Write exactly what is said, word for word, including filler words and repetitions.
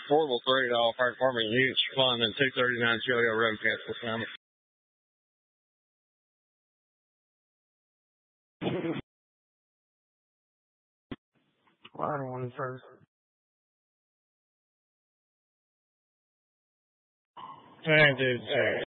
affordable thirty dollars fire department units fund in two thirty-nine Julio Road, Castle County. Well, I don't want to first. Hey, dude, sorry.